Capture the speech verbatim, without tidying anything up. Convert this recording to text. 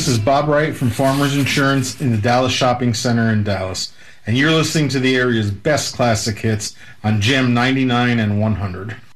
this is Bob Wright from Farmers Insurance in the Dallas Shopping Center in Dallas, and you're listening to the area's best classic hits on Gem ninety-nine and one hundred.